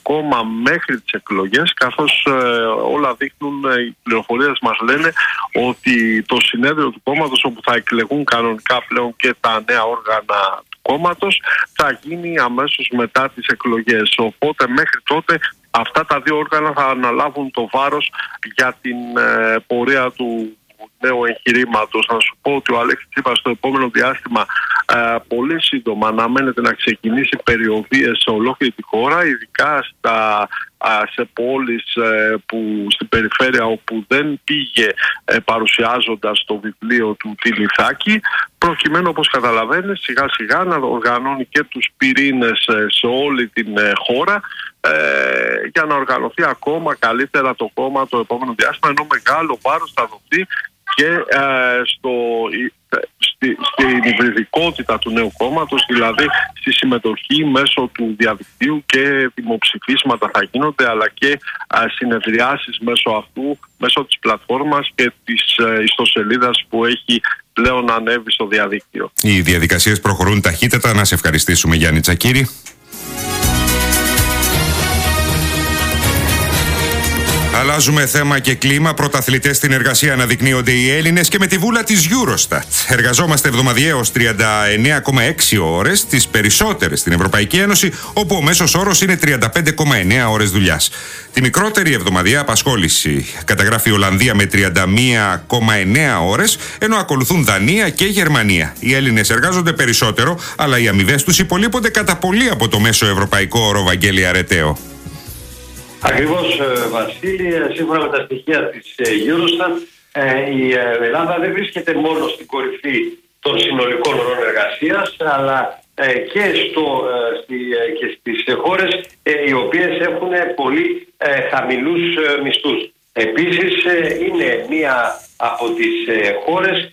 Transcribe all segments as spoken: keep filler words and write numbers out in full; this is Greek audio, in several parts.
ακόμα μέχρι τις εκλογές, καθώς ε, όλα δείχνουν, ε, οι πληροφορίες μας λένε ότι το συνέδριο του κόμματος, όπου θα εκλεγούν κανονικά πλέον και τα νέα όργανα του κόμματος, θα γίνει αμέσως μετά τις εκλογές. Οπότε μέχρι τότε αυτά τα δύο όργανα θα αναλάβουν το βάρος για την ε, πορεία του νέου εγχειρήματος. Να σου πω ότι ο Αλέξης Τσίπρας στο επόμενο διάστημα ε, πολύ σύντομα αναμένεται να ξεκινήσει περιοδίες σε ολόκληρη τη χώρα, ειδικά στα, α, σε πόλεις ε, που, στην περιφέρεια όπου δεν πήγε ε, παρουσιάζοντας το βιβλίο του Τιλιθάκη, προκειμένου, όπως καταλαβαίνεις, σιγά σιγά να οργανώνει και τους πυρήνες ε, σε όλη την ε, χώρα, Ε, για να οργανωθεί ακόμα καλύτερα το κόμμα το επόμενο διάστημα, ενώ μεγάλο βάρος θα δοθεί και ε, στο, στη, στην υβριδικότητα του νέου κόμματος, δηλαδή στη συμμετοχή μέσω του διαδικτύου, και δημοψηφίσματα θα γίνονται, αλλά και ε, συνεδριάσεις μέσω αυτού, μέσω της πλατφόρμας και της ε, ιστοσελίδας που έχει πλέον ανέβει στο διαδίκτυο. Οι διαδικασίες προχωρούν ταχύτατα. Να σε ευχαριστήσουμε, Γιάννη Τσακύρη. Αλλάζουμε θέμα και κλίμα. Πρωταθλητές στην εργασία αναδεικνύονται οι Έλληνες και με τη βούλα της Eurostat. Εργαζόμαστε εβδομαδιαίως τριάντα εννέα κόμμα έξι ώρες, τις περισσότερες στην Ευρωπαϊκή Ένωση, όπου ο μέσος όρος είναι τριάντα πέντε κόμμα εννέα ώρες δουλειάς. Τη μικρότερη εβδομαδιαία απασχόληση καταγράφει η Ολλανδία με τριάντα μία κόμμα εννέα ώρες, ενώ ακολουθούν Δανία και Γερμανία. Οι Έλληνες εργάζονται περισσότερο, αλλά οι αμοιβές τους υπολείπονται κατά πολύ από το μέσο ευρωπαϊκό όρο. Βαγγέλη Αρεταίο. Ακριβώς, Βασίλη, σύμφωνα με τα στοιχεία της Eurostat, η Ελλάδα δεν βρίσκεται μόνο στην κορυφή των συνολικών ωρών εργασίας, αλλά και, στο, και στις χώρες οι οποίες έχουν πολύ χαμηλούς μισθούς. Επίσης, είναι μία από τις χώρες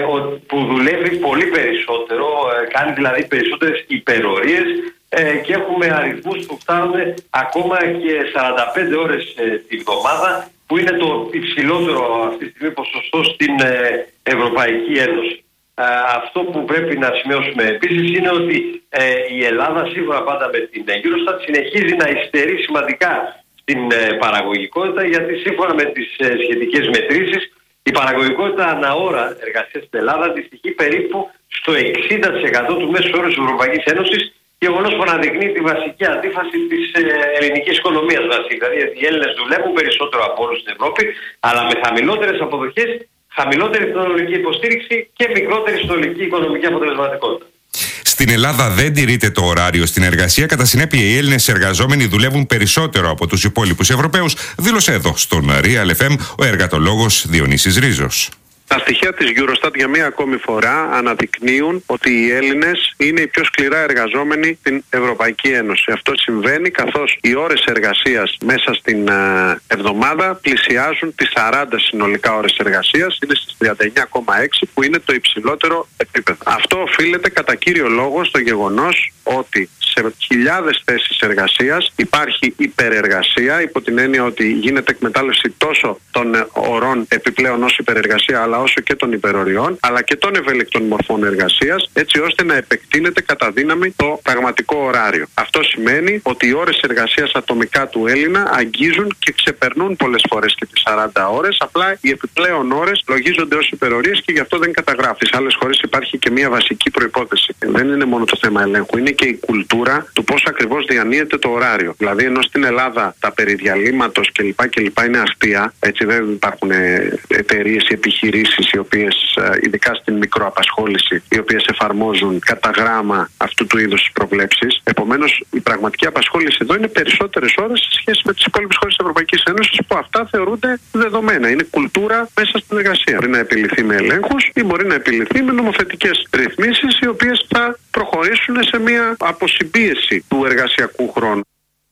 που δουλεύει πολύ περισσότερο, κάνει δηλαδή περισσότερες υπερορίες, και έχουμε αριθμούς που φτάνουν ακόμα και σαράντα πέντε ώρες τη βδομάδα, που είναι το υψηλότερο αυτή τη στιγμή ποσοστό στην Ευρωπαϊκή Ένωση. Αυτό που πρέπει να σημειώσουμε επίσης είναι ότι η Ελλάδα, σύμφωνα πάντα με την Eurostat, συνεχίζει να υστερεί σημαντικά στην παραγωγικότητα, γιατί σύμφωνα με τις σχετικές μετρήσεις, η παραγωγικότητα ανά ώρα εργασίας στην Ελλάδα αντιστοιχεί περίπου στο εξήντα τοις εκατό του μέσου όρου της Ευρωπαϊκής Ένωσης, γεγονός που αναδεικνύει τη βασική αντίφαση της ε, ελληνικής οικονομίας, Βασίλη. Δηλαδή, οι Έλληνες δουλεύουν περισσότερο από όλους στην Ευρώπη, αλλά με χαμηλότερες αποδοχές, χαμηλότερη τεχνολογική υποστήριξη και μικρότερη συνολική οικονομική αποτελεσματικότητα. Στην Ελλάδα δεν τηρείται το ωράριο στην εργασία. Κατά συνέπεια, οι Έλληνες εργαζόμενοι δουλεύουν περισσότερο από τους υπόλοιπους Ευρωπαίους, δήλωσε εδώ στον Real εφ εμ ο εργατολόγος Διονύσης Ρίζος. Τα στοιχεία της Eurostat για μία ακόμη φορά αναδεικνύουν ότι οι Έλληνες είναι οι πιο σκληρά εργαζόμενοι στην Ευρωπαϊκή Ένωση. Αυτό συμβαίνει καθώς οι ώρες εργασίας μέσα στην εβδομάδα πλησιάζουν τις σαράντα συνολικά ώρες εργασίας, είναι στις τριάντα εννέα κόμμα έξι, που είναι το υψηλότερο επίπεδο. Αυτό οφείλεται κατά κύριο λόγο στο γεγονός ότι σε χιλιάδες θέσεις εργασίας υπάρχει υπερεργασία, υπό την έννοια ότι γίνεται εκμετάλλευση τόσο των ωρών επιπλέον ως υπερεργασία, αλλά όσο και των υπεροριών, αλλά και των ευέλικτων μορφών εργασίας, έτσι ώστε να επεκτείνεται κατά δύναμη το πραγματικό ωράριο. Αυτό σημαίνει ότι οι ώρες εργασίας ατομικά του Έλληνα αγγίζουν και ξεπερνούν πολλές φορές και τις σαράντα ώρες, απλά οι επιπλέον ώρες λογίζονται ως υπερορίες και γι' αυτό δεν καταγράφει. Σε άλλες χώρες υπάρχει και μια βασική προϋπόθεση. Δεν είναι μόνο το θέμα ελέγχου, είναι και η κουλτούρα του πώς ακριβώς διανύεται το ωράριο. Δηλαδή, ενώ στην Ελλάδα τα περί διαλύματος κλπ. κλπ. Είναι αστεία, έτσι δεν υπάρχουν εταιρείες ή επιχειρήσεις οι οποίες, ειδικά στην μικροαπασχόληση, οι οποίες εφαρμόζουν κατά γράμμα αυτού του είδους τις προβλέψεις. Επομένως, η πραγματική απασχόληση εδώ είναι περισσότερες ώρες σε σχέση με τις υπόλοιπες χώρες της Ευρωπαϊκής Ένωσης, που αυτά θεωρούνται δεδομένα. Είναι κουλτούρα μέσα στην εργασία. Μπορεί να επιληθεί με ελέγχους ή μπορεί να επιληθεί με νομοθετικές ρυθμίσεις, οι οποίες θα προχωρήσουν σε μια αποσυμπίεση του εργασιακού χρόνου.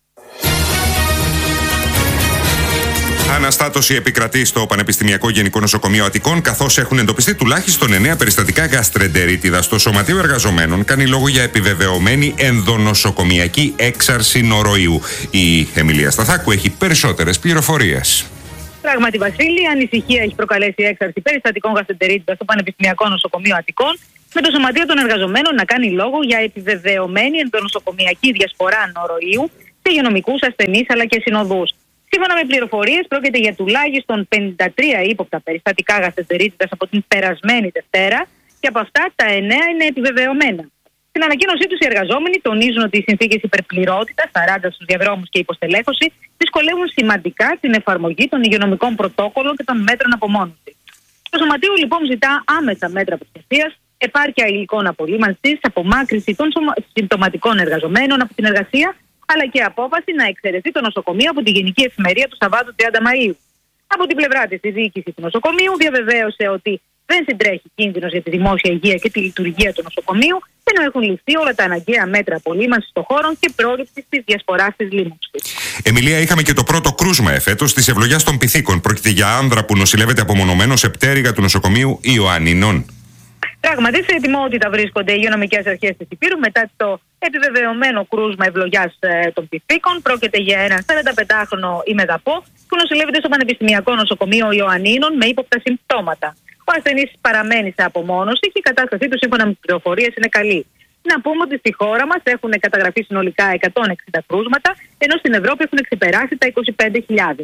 Αναστάτωση επικρατεί στο Πανεπιστημιακό Γενικό Νοσοκομείο Αττικών, καθώς έχουν εντοπιστεί τουλάχιστον εννέα περιστατικά γαστρεντερίτιδας. Το Σωματείο Εργαζομένων κάνει λόγο για επιβεβαιωμένη ενδονοσοκομιακή έξαρση νοροϊού. Η Εμιλία Σταθάκου έχει περισσότερες πληροφορίες. Πράγματι, Βασίλη, ανησυχία έχει προκαλέσει η έξαρση περιστατικών γαστρεντερίτιδας στο Πανεπιστημιακό Νοσοκομείο Αττικών, με το Σωματείο των Εργαζομένων να κάνει λόγο για επιβεβαιωμένη ενδονοσοκομιακή διασπορά νοροϊού σε σε υγειονομικούς, ασθενείς αλλά και συνοδούς. Σύμφωνα με πληροφορίες, πρόκειται για τουλάχιστον πενήντα τρία ύποπτα περιστατικά γαστρεντερίτιδας από την περασμένη Δευτέρα και από αυτά τα εννέα είναι επιβεβαιωμένα. Στην ανακοίνωσή τους, οι εργαζόμενοι τονίζουν ότι οι συνθήκες υπερπληρότητας, σαράντα στους διαδρόμους και υποστελέχωση δυσκολεύουν σημαντικά την εφαρμογή των υγειονομικών πρωτόκολλων και των μέτρων απομόνωσης. Το Σωματείο λοιπόν ζητά άμεσα μέτρα προστασίας, επάρκεια υλικών απολύμανσης, απομάκρυνση των συμπτωματικών εργαζομένων από την εργασία, αλλά και απόφαση να εξαιρεθεί το νοσοκομείο από τη Γενική Εφημερία του Σαββάτου τριάντα Μαΐου. Από την πλευρά της, η διοίκηση του νοσοκομείου διαβεβαίωσε ότι δεν συντρέχει κίνδυνος για τη δημόσια υγεία και τη λειτουργία του νοσοκομείου, ενώ έχουν ληφθεί όλα τα αναγκαία μέτρα απολύμανσης των χώρων και πρόληψης της διασποράς της λίμωξης. Εμιλία, είχαμε και το πρώτο κρούσμα εφέτος της ευλογιάς των Πυθίκων. Πρόκειται για άνδρα που νοσηλεύεται απομονωμένο σε πτέρυγα του νοσοκομείου Ιωαννινών. Πράγματι, σε ετοιμότητα βρίσκονται οι υγειονομικές αρχές της Ηπείρου μετά το επιβεβαιωμένο κρούσμα ευλογιάς ε, των Πυθίκων. Πρόκειται για έναν σαρανταπεντάχρονο ημεδαπό που νοσηλεύεται στο Πανεπιστημιακό Νοσοκομείο Ιωαννίνων με ύποπτα συμπτώματα. Ο ασθενής παραμένει σε απομόνωση και η κατάστασή του, σύμφωνα με τις πληροφορίες, είναι καλή. Να πούμε ότι στη χώρα μας έχουν καταγραφεί συνολικά εκατόν εξήντα κρούσματα, ενώ στην Ευρώπη έχουν ξεπεράσει τα είκοσι πέντε χιλιάδες.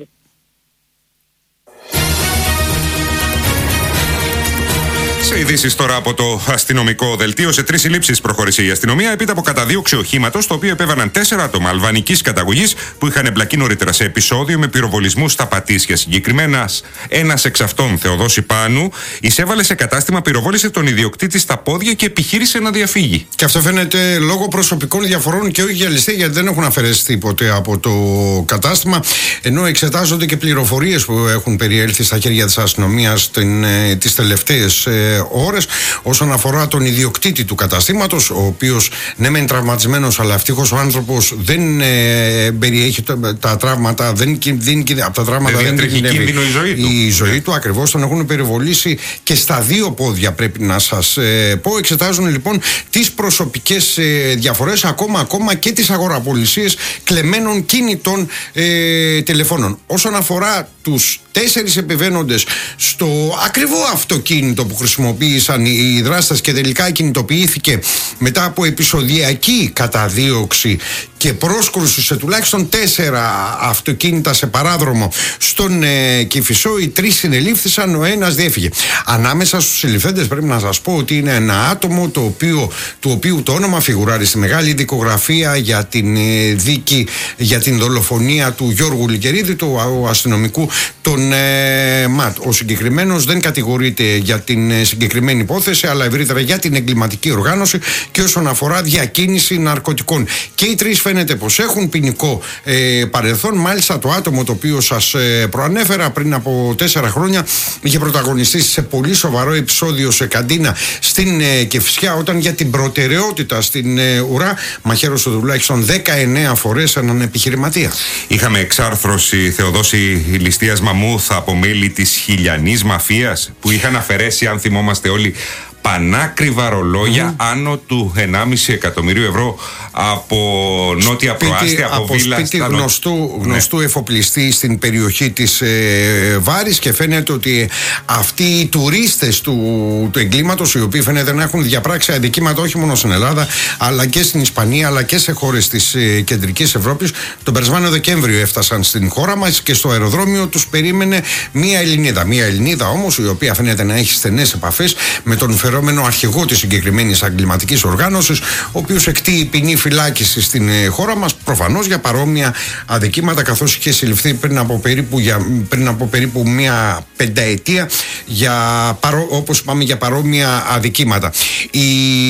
Σε ειδήσεις τώρα από το αστυνομικό δελτίο, σε τρεις συλλήψεις προχώρησε η αστυνομία επί από καταδίωξη οχήματος, το οποίο επέβαλαν τέσσερα άτομα αλβανικής καταγωγής που είχαν εμπλακεί νωρίτερα σε επεισόδιο με πυροβολισμού στα Πατήσια. Συγκεκριμένα, ένας εξ αυτών, Θεοδόση Πάνου, εισέβαλε σε κατάστημα, πυροβόλησε τον ιδιοκτήτη στα πόδια και επιχείρησε να διαφύγει. Και αυτό φαίνεται λόγω προσωπικών διαφορών και όχι για ληστεία, γιατί δεν έχουν αφαιρέσει τίποτε από το κατάστημα. Ενώ εξετάζονται και πληροφορίες που έχουν περιέλθει στα χέρια της αστυνομίας τις τελευταίες ώρες όσον αφορά τον ιδιοκτήτη του καταστήματος, ο οποίος ναι μεν τραυματισμένος, αλλά ευτυχώς ο άνθρωπος δεν ε, περιέχει τα, τα τραύματα, δεν δίνει από τα τραύματα, δεν κινδυνεύει η ζωή του. Η ζωή του ακριβώς, τον έχουν περιβολήσει και στα δύο πόδια, πρέπει να σας ε, πω. Εξετάζουν λοιπόν τις προσωπικές ε, διαφορές, ακόμα, ακόμα και τις αγοραπολισίες κλεμμένων κινητών ε, τηλεφώνων. Όσον αφορά τους τέσσερις επιβαίνοντες στο ακριβό αυτοκίνητο που χρησιμοποίησαν οι δράστες και τελικά κινητοποιήθηκε μετά από επεισοδιακή καταδίωξη και πρόσκρουση σε τουλάχιστον τέσσερα αυτοκίνητα σε παράδρομο στον ε, Κηφισό, οι τρεις συνελήφθησαν, ο ένας διέφυγε. Ανάμεσα στους συλληφθέντες πρέπει να σας πω ότι είναι ένα άτομο το οποίο, του οποίου το όνομα φιγουράρει στη μεγάλη δικογραφία για την ε, δίκη για την δολοφονία του Γιώργου Λικερίδη, του αστυνομικού των ε, ΜΑΤ. Ο συγκεκριμένος δεν κατηγορείται για την ε, συγκεκριμένη υπόθεση, αλλά ευρύτερα για την εγκληματική οργάνωση και όσον αφορά διακίνηση ναρκωτικών. Και οι τρεις φαίνεται πως έχουν ποινικό ε, παρελθόν. Μάλιστα το άτομο το οποίο σας ε, προανέφερα πριν από τέσσερα χρόνια είχε πρωταγωνιστήσει σε πολύ σοβαρό επεισόδιο σε καντίνα στην ε, Κηφισιά, όταν για την προτεραιότητα στην ε, ουρά μαχαίρωσε τουλάχιστον δεκαεννέα φορές έναν επιχειρηματία. Είχαμε εξάρθρωση, Θεοδόση, ληστείας μαμούθ από μέλη της χιλιανής μαφίας που είχαν αφαιρέσει, αν θυμόμαστε όλοι, πανάκριβα ρολόγια mm. άνω του ενάμιση εκατομμυρίου ευρώ από νότια σπίτι, προάστια, από, από βίλα σπίτι στα γνωστού, γνωστού ναι. εφοπλιστή στην περιοχή της ε, Βάρης, και φαίνεται ότι αυτοί οι τουρίστες του, του εγκλήματος, οι οποίοι φαίνεται να έχουν διαπράξει αδικήματα όχι μόνο στην Ελλάδα αλλά και στην Ισπανία αλλά και σε χώρες της ε, κεντρικής Ευρώπης, τον περασμένο Δεκέμβριο έφτασαν στην χώρα μας και στο αεροδρόμιο τους περίμενε μία Ελληνίδα. Μία Ελληνίδα όμως η οποία φαίνεται να έχει στενές επαφές με τον φερόμενο αρχηγό της συγκεκριμένης εγκληματικής οργάνωσης, ο οποίος εκτείει ποινή φυλάκιση στην ε, χώρα μας, προφανώς για παρόμοια αδικήματα, καθώς είχε συλληφθεί πριν από περίπου, για, πριν από περίπου μία πενταετία για, παρό, όπως είπαμε, για παρόμοια αδικήματα. Η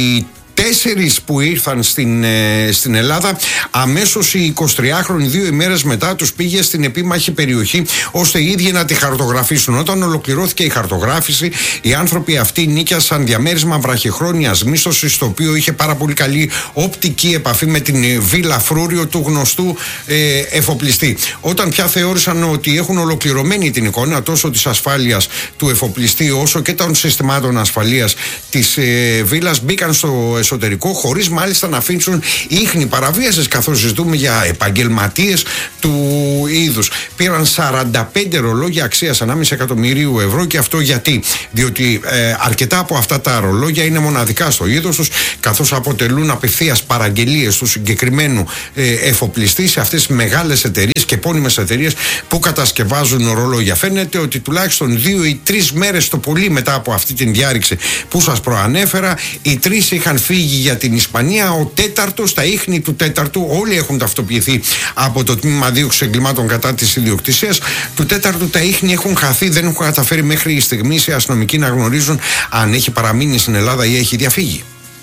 τέσσερις που ήρθαν στην, ε, στην Ελλάδα, αμέσως οι εικοσιτριάχρονοι δύο ημέρες μετά τους πήγε στην επίμαχη περιοχή ώστε οι ίδιοι να τη χαρτογραφήσουν. Όταν ολοκληρώθηκε η χαρτογράφηση, οι άνθρωποι αυτοί νίκιασαν διαμέρισμα βραχυχρόνιας μίσθωσης, το οποίο είχε πάρα πολύ καλή οπτική επαφή με την βίλα Φρούριο του γνωστού ε, εφοπλιστή. Όταν πια θεώρησαν ότι έχουν ολοκληρωμένη την εικόνα τόσο της ασφάλειας του εφοπλιστή όσο και των συστημάτων ασφαλείας της ε, βίλας, μπήκαν στο εσωτερικό, χωρίς μάλιστα να αφήσουν ίχνη παραβίασης, καθώς συζητούμε για επαγγελματίες του είδους. Πήραν σαράντα πέντε ρολόγια αξίας ενάμιση εκατομμυρίου ευρώ, και αυτό γιατί? Διότι ε, αρκετά από αυτά τα ρολόγια είναι μοναδικά στο είδος τους, καθώς αποτελούν απευθείας παραγγελίες του συγκεκριμένου ε, εφοπλιστή σε αυτές τις μεγάλες εταιρείες και επώνυμες εταιρείες που κατασκευάζουν ρολόγια. Φαίνεται ότι τουλάχιστον δύο ή τρεις μέρες το πολύ μετά από αυτή την διάρρηξη που σας προανέφερα, οι τρεις είχαν φύγει για την Ισπανία. Ο τέταρτος, τα ίχνη του τέταρτου, όλοι έχουν ταυτοποιηθεί από το τμήμα δίωξης εγκλημάτων κατά της ιδιοκτησίας. Του τέταρτου τα ίχνη έχουν χαθεί, δεν έχουν καταφέρει μέχρι στιγμής οι αστυνομικοί να γνωρίζουν αν έχει παραμείνει στην Ελλάδα ή έχει διαφύγει.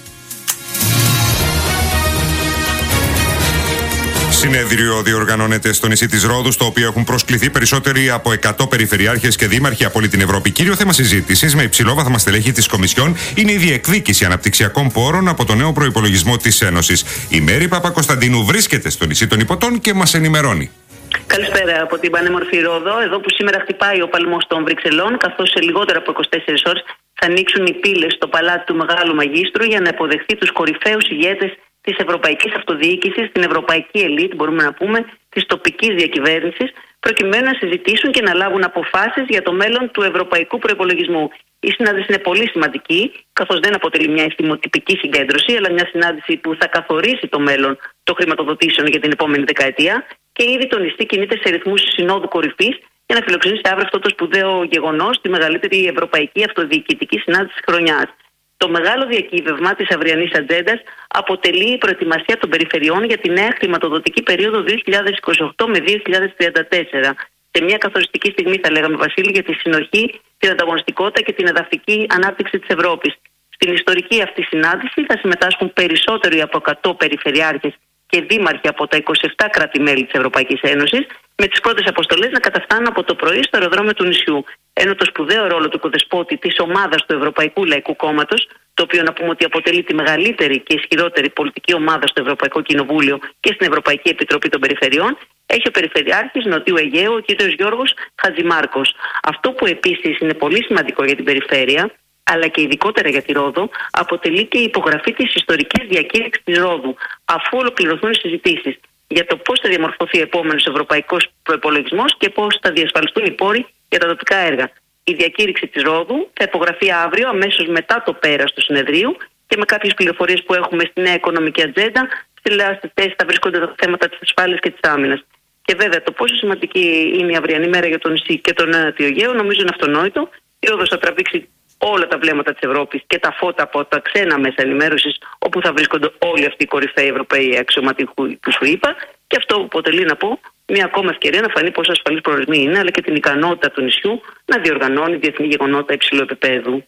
Συνέδριο διοργανώνεται στο νησί της Ρόδου, στο οποίο έχουν προσκληθεί περισσότεροι από εκατό περιφερειάρχες και δήμαρχοι από όλη την Ευρώπη. Κύριο θέμα συζήτησης με υψηλόβαθμα στελέχη της Κομισιόν είναι η διεκδίκηση αναπτυξιακών πόρων από το νέο προϋπολογισμό της Ένωσης. Η Μέρη Παπακοσταντίνου βρίσκεται στο νησί των Ιππωτών και μας ενημερώνει. Καλησπέρα από την πανέμορφη Ρόδο, εδώ που σήμερα χτυπάει ο παλμός των Βρυξελών, καθώς σε λιγότερο από είκοσι τέσσερις ώρες θα ανοίξουν οι πύλες στο παλάτι του Μεγάλου Μαγίστρου για να υποδεχθεί τους κορυφαίους ηγέτες της Ευρωπαϊκής Αυτοδιοίκησης, την Ευρωπαϊκή Ελίτ, μπορούμε να πούμε, της τοπικής διακυβέρνησης, προκειμένου να συζητήσουν και να λάβουν αποφάσεις για το μέλλον του ευρωπαϊκού προϋπολογισμού. Η συνάντηση είναι πολύ σημαντική, καθώς δεν αποτελεί μια εθιμοτυπική συγκέντρωση, αλλά μια συνάντηση που θα καθορίσει το μέλλον των χρηματοδοτήσεων για την επόμενη δεκαετία, και ήδη το νησί κινείται σε ρυθμούς συνόδου κορυφής για να φιλοξενήσει αύριο αυτό το σπουδαίο γεγονός, τη μεγαλύτερη ευρωπαϊκή αυτοδιοικητική συνάντηση της χρονιάς. Το μεγάλο διακύβευμα της αυριανής ατζέντας αποτελεί η προετοιμασία των περιφερειών για τη νέα χρηματοδοτική περίοδο δύο χιλιάδες είκοσι οκτώ με δύο χιλιάδες τριάντα τέσσερα. Σε μια καθοριστική στιγμή, θα λέγαμε, Βασίλη, για τη συνοχή, την ανταγωνιστικότητα και την εδαφική ανάπτυξη της Ευρώπης. Στην ιστορική αυτή συνάντηση θα συμμετάσχουν περισσότεροι από εκατό περιφερειάρχες και δήμαρχοι από τα είκοσι επτά κράτη-μέλη της Ευρωπαϊκής Ένωσης, με τις πρώτες αποστολές να καταφτάνουν από το πρωί στο αεροδρόμιο του νησιού. Ενώ το σπουδαίο ρόλο του οικοδεσπότη της ομάδας του Ευρωπαϊκού Λαϊκού Κόμματος, το οποίο να πούμε ότι αποτελεί τη μεγαλύτερη και ισχυρότερη πολιτική ομάδα στο Ευρωπαϊκό Κοινοβούλιο και στην Ευρωπαϊκή Επιτροπή των Περιφερειών, έχει ο Περιφερειάρχης Νοτιού Αιγαίου, ο κ. Γιώργος Χατζημάρκος. Αυτό που επίσης είναι πολύ σημαντικό για την περιφέρεια, αλλά και ειδικότερα για τη Ρόδο, αποτελεί και η υπογραφή της ιστορικής διακήρυξης της Ρόδου, αφού ολοκληρωθούν οι συζητήσεις για το πώς θα διαμορφωθεί ο επόμενος ευρωπαϊκός προϋπολογισμός και πώς θα διασφαλιστούν οι πόροι για τα τοπικά έργα. Η διακήρυξη της Ρόδου θα υπογραφεί αύριο, αμέσως μετά το πέρας του συνεδρίου, και με κάποιες πληροφορίες που έχουμε στη νέα οικονομική ατζέντα, στη θέση θα βρίσκονται τα θέματα της ασφάλειας και της άμυνας. Και βέβαια το πόσο σημαντική είναι η αυριανή μέρα για το νησί και τον Νότιο Αιγαίο νομίζω είναι αυτονόητο. Η Ρόδος θα τραβήξει όλα τα βλέμματα της Ευρώπης και τα φώτα από τα ξένα μέσα ενημέρωσης, όπου θα βρίσκονται όλοι αυτοί οι κορυφαίοι Ευρωπαίοι αξιωματικοί που σου είπα, και αυτό που αποτελεί, να πω, μια ακόμα ευκαιρία να φανεί πόσο ασφαλής προορισμή είναι, αλλά και την ικανότητα του νησιού να διοργανώνει διεθνή γεγονότα υψηλού επίπεδου.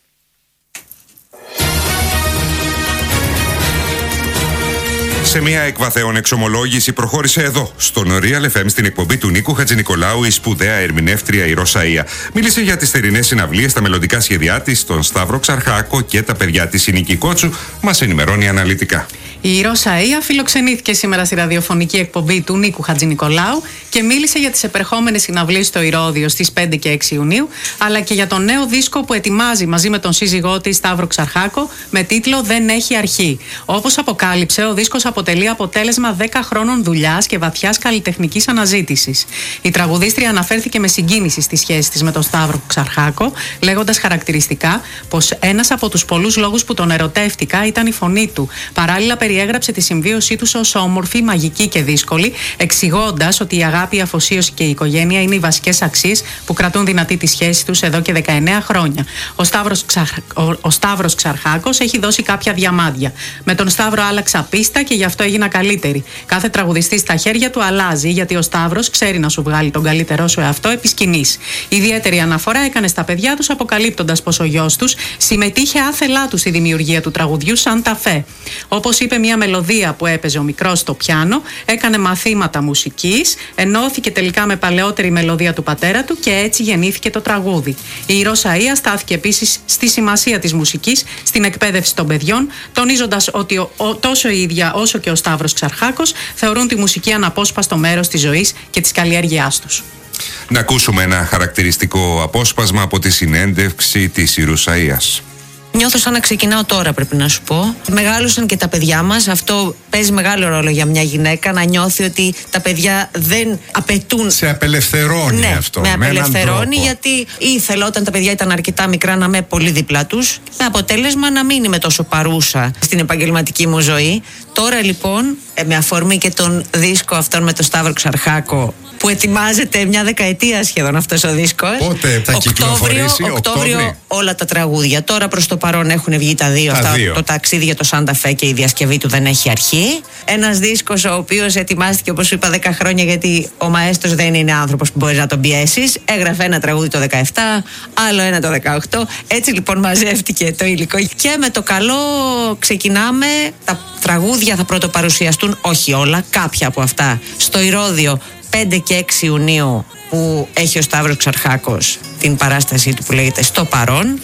Σε μια εκβαθέων εξομολόγηση προχώρησε εδώ, στον Real εφ εμ, στην εκπομπή του Νίκου Χατζηνικολάου, η σπουδαία ερμηνεύτρια η Ρώσα Εία. Μίλησε για τις θερινές συναυλίες, τα μελλοντικά σχέδιά της, τον Σταύρο Ξαρχάκο και τα παιδιά της, η Νίκη Κότσου. Μας ενημερώνει αναλυτικά. Η Ρώσα Εία φιλοξενήθηκε σήμερα στη ραδιοφωνική εκπομπή του Νίκου Χατζηνικολάου και μίλησε για τις επερχόμενες συναυλίες στο Ηρώδειο στις πέντε και έξι Ιουνίου, αλλά και για τον νέο δίσκο που ετοιμάζει μαζί με τον σύζυγό της Σταύρο Ξαρχάκο με τίτλο «Δεν έχει αρχή». Όπως αποκάλυψε, ο δίσκος αποτελεί αποτέλεσμα δέκα χρόνων δουλειάς και βαθιάς καλλιτεχνικής αναζήτησης. Η τραγουδίστρια αναφέρθηκε με συγκίνηση στη σχέση της με τον Σταύρο Ξαρχάκο, λέγοντας χαρακτηριστικά πως ένας από τους πολλούς λόγους που τον ερωτεύτηκα ήταν η φωνή του. Παράλληλα, περιέγραψε τη συμβίωσή τους ως όμορφη, μαγική και δύσκολη, εξηγώντας ότι η αγάπη, η αφοσίωση και η οικογένεια είναι οι βασικές αξίες που κρατούν δυνατή τη σχέση τους εδώ και δεκαεννέα χρόνια. Ο Σταύρος, Ξαρ... ο... ο Σταύρος Ξαρχάκος έχει δώσει κάποια διαμάντια. Με τον Σταύρο άλλαξα πίστα και γι' αυτό έγινα καλύτερη. Κάθε τραγουδιστής στα χέρια του αλλάζει, γιατί ο Σταύρος ξέρει να σου βγάλει τον καλύτερό σου εαυτό επί σκηνής. Ιδιαίτερη αναφορά έκανε στα παιδιά τους, αποκαλύπτοντας πως ο γιος τους συμμετείχε άθελά του στη δημιουργία του τραγουδιού Σάντα Φε. Όπως είπε, μια μελωδία που έπαιζε ο μικρός στο πιάνο, έκανε μαθήματα μουσικής, ενώθηκε τελικά με παλαιότερη μελωδία του πατέρα του και έτσι γεννήθηκε το τραγούδι. Η Ρώσα Εία στάθηκε επίσης στη σημασία της μουσικής στην εκπαίδευση των παιδιών, τονίζοντας ότι ο, ο, τόσο η ίδια όσο και ο Σταύρος Ξαρχάκος θεωρούν τη μουσική αναπόσπαστο μέρος της ζωής και της καλλιέργειάς τους. Να ακούσουμε ένα χαρακτηριστικό απόσπασμα από τη συνέντευξη της Ρώσα Είας. Νιώθω σαν να ξεκινάω τώρα, πρέπει να σου πω. Μεγάλωσαν και τα παιδιά μας. Αυτό παίζει μεγάλο ρόλο για μια γυναίκα, να νιώθει ότι τα παιδιά δεν απαιτούν. Σε απελευθερώνει ναι, αυτό. Με απελευθερώνει, με γιατί ήθελα όταν τα παιδιά ήταν αρκετά μικρά να είμαι πολύ δίπλα τους. Με αποτέλεσμα να μην είμαι τόσο παρούσα στην επαγγελματική μου ζωή. Τώρα λοιπόν, με αφορμή και τον δίσκο αυτόν με τον Σταύρο Ξαρχάκο, που ετοιμάζεται μια δεκαετία σχεδόν αυτός ο δίσκος. Πότε θα κυκλοφορήσει? Οκτώβριο, Οκτώβριο όλα τα τραγούδια. Τώρα προς το παρόν έχουν βγει τα δύο. Τα αυτά, δύο. Το ταξίδι για το Σάντα Φε και η διασκευή του δεν έχει αρχή. Ένας δίσκος ο οποίος ετοιμάστηκε, όπως σου είπα, δέκα χρόνια, γιατί ο μαέστρος δεν είναι άνθρωπος που μπορείς να τον πιέσεις. Έγραφε ένα τραγούδι το δεκαεπτά, άλλο ένα το δεκαοκτώ. Έτσι λοιπόν μαζεύτηκε το υλικό. Και με το καλό ξεκινάμε. Τα τραγούδια θα πρωτοπαρουσιαστούν, όχι όλα, κάποια από αυτά, στο Ηρώδειο πέντε και έξι Ιουνίου, που έχει ο Σταύρος Ξαρχάκος την παράστασή του που λέγεται Στο Παρόν.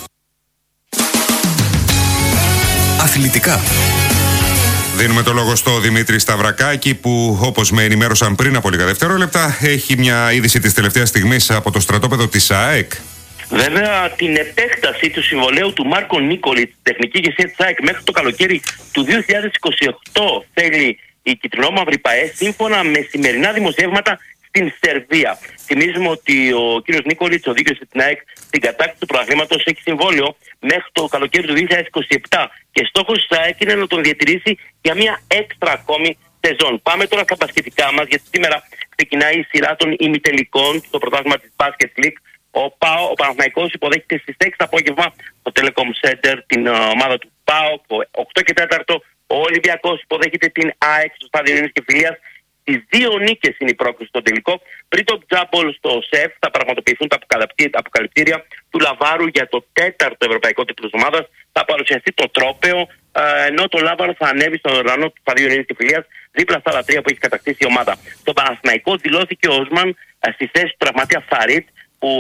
Αθλητικά. Δίνουμε το λόγο στο Δημήτρη Σταυρακάκη, που όπως με ενημέρωσαν πριν από λίγα δευτερόλεπτα έχει μια είδηση της τελευταίας στιγμής από το στρατόπεδο της ΑΕΚ. Βέβαια, την επέκταση του συμβολαίου του Μάρκο Νίκολιτς, τεχνική ηγεσία της ΑΕΚ, μέχρι το καλοκαίρι του δύο χιλιάδες είκοσι οκτώ θέλει η κυτρινόμαυρη ΠΑΕ, σύμφωνα με σημερινά δημοσιεύματα στην Σερβία. Θυμίζουμε ότι ο κ. Νίκολιτς οδήγησε την ΑΕΚ στην κατάκτηση του πρωταθλήματος, έχει συμβόλαιο μέχρι το καλοκαίρι του δύο χιλιάδες είκοσι επτά και στόχος της ΑΕΚ είναι να τον διατηρήσει για μια έξτρα ακόμη σεζόν. Πάμε τώρα στα μπασκετικά μας, γιατί σήμερα ξεκινάει η σειρά των ημιτελικών στο πρωτάθλημα της Basket League. Ο ΠΑΟ, ο Παναθηναϊκός, υποδέχεται στις έξι το απόγευμα το Telecom Center, την uh, ομάδα του ΠΑΟ. οκτώ και τέσσερα ο Ολυμπιακός υποδέχεται την ΑΕΚ στο στάδιο Ειρήνης και Φιλίας. Τις δύο νίκες είναι η πρόκληση στο τελικό. Πριν το τζάμπολ στο ΣΕΦ θα πραγματοποιηθούν τα αποκαλυπτήρια του Λαβάρου για το τέταρτο ευρωπαϊκό τίτλο της ομάδας. Θα παρουσιαστεί το τρόπαιο, ενώ το Λάβαρο θα ανέβει στον ουρανό του σταδίου Ειρήνης και Φιλίας, δίπλα στα άλλα τρία που έχει κατακτήσει η ομάδα. Στο Παναθηναϊκό δηλώθηκε ο Όσμαν στη θέση του τραυματία Φαρίτ, που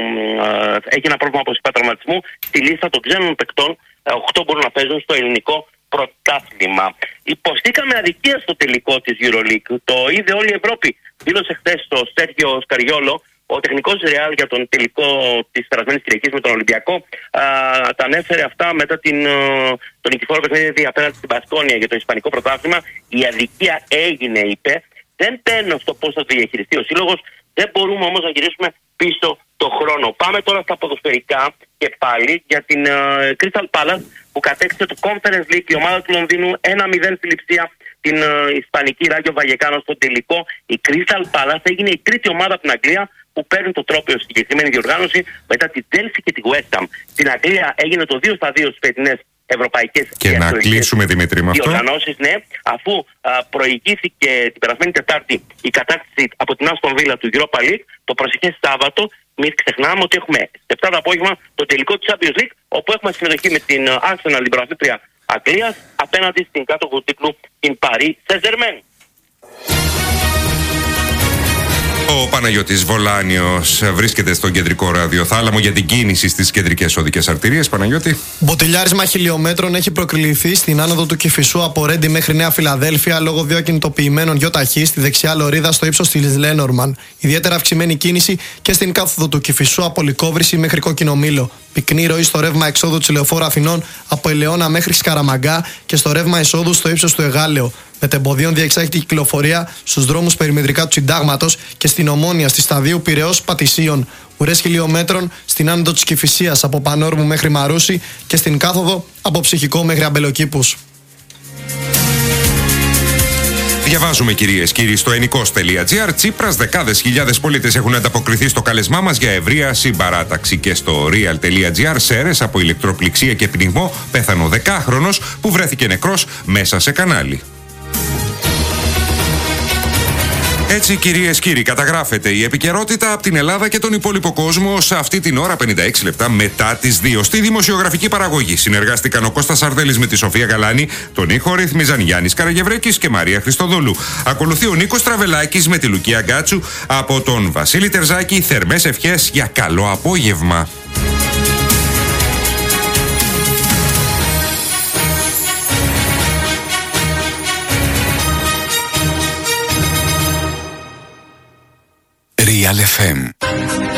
ε, έχει ένα πρόβλημα, όπως είπα, τραυματισμού. Στη λίστα των ξένων παικτών, οκτώ μπορούν να παίζουν στο ελληνικό πρωτάθλημα. Υποστήκαμε αδικία στο τελικό της EuroLeague. Το είδε όλη η Ευρώπη. Δήλωσε χθες ο Σέργιο Σκαριόλο, ο τεχνικός Ρεάλ, για τον τελικό της περασμένης Κυριακής με τον Ολυμπιακό. Α, τα ανέφερε αυτά μετά την, τον νικηφόρο παιχνίδι απέναντι στην Μπασκόνια για το Ισπανικό πρωτάθλημα. Η αδικία έγινε, είπε. Δεν παίρνω στο πώς θα το διαχειριστεί ο σύλλογος. Δεν μπορούμε όμως να γυρίσουμε πίσω το χρόνο. Πάμε τώρα στα ποδοσφαιρικά και πάλι για την uh, Crystal Palace, που κατέκτησε το Conference League, η ομάδα του Λονδίνου, ένα μηδέν στη λειψία την uh, Ισπανική Ράγιο Βαγεκάνο στο τελικό. Η Crystal Palace έγινε η τρίτη ομάδα από την Αγγλία που παίρνει το τρόπαιο στη συγκεκριμένη διοργάνωση, μετά τη Chelsea και τη West Ham. Στην Αγγλία έγινε το δύο στα δύο στις φετινές ευρωπαϊκές και να κλείσουμε, Δημήτρη, με αυτό. Διοργανώσεις, ναι, αφού α, προηγήθηκε την περασμένη Τετάρτη η κατάκτηση από την Aston Villa του Europa League, το προσεχές Σάββατο, μην ξεχνάμε ότι έχουμε στις επτά το απόγευμα το τελικό της Champions League, όπου έχουμε συμμετοχή με την Arsenal, την πρωταθλήτρια Αγγλίας, απέναντι στην κάτοχο τίτλου, την Paris Saint-Germain. Ο Παναγιώτης Βολάνιος βρίσκεται στον κεντρικό ραδιοθάλαμο για την κίνηση στις κεντρικές οδικές αρτηρίες. Παναγιώτη. Μποτιλιάρισμα χιλιόμετρων έχει προκληθεί στην άνοδο του Κηφισού από Ρέντι μέχρι Νέα Φιλαδέλφια λόγω δύο ακινητοποιημένων γιοταχή στη δεξιά λωρίδα στο ύψος της Λένορμαν. Ιδιαίτερα αυξημένη κίνηση και στην κάθοδο του Κηφισού από Λυκόβρηση μέχρι Κόκκινο Μήλο. Πυκνή ροή στο ρεύμα εξόδου της Λεωφόρου Αθηνών από Ελαιώνα μέχρι Σκαραμαγκά και στο ρεύμα εισόδου στο ύψος του Εγάλεο. Μετεμποδίων διεξάγεται η κυκλοφορία στους δρόμους περιμετρικά του Συντάγματος και στην Ομόνια στη σταδίου Πειραιώς Πατησίων. Ουρές χιλιόμετρων στην άνοδο της Κηφισίας από Πανόρμου μέχρι Μαρούση και στην κάθοδο από Ψυχικό μέχρι Αμπελοκήπους. Διαβάζουμε, κυρίες και κύριοι, στο ενικός τελεία τζι άρ. Τσίπρας, δεκάδες χιλιάδες πολίτες έχουν ανταποκριθεί στο καλεσμά μας για ευρεία συμπαράταξη. Και στο real τελεία τζι άρ, Σέρες από ηλεκτροπληξία και πνιγμό, πέθανε ο δεκάχρονος που βρέθηκε νεκρός μέσα σε κανάλι. Έτσι, κυρίες και κύριοι, καταγράφεται η επικαιρότητα από την Ελλάδα και τον υπόλοιπο κόσμο σε αυτή την ώρα, πενήντα έξι λεπτά μετά τις δύο. Στη δημοσιογραφική παραγωγή συνεργάστηκαν ο Κώστας Σαρδέλης με τη Σοφία Γαλάνη, τον ήχο ρυθμίζαν Γιάννης Καραγευρέκης και Μαρία Χριστοδόλου. Ακολουθεί ο Νίκος Τραβελάκης με τη Λουκία Γκάτσου. Από τον Βασίλη Τερζάκη, θερμές ευχές για καλό απόγευμα. Real εφ εμ.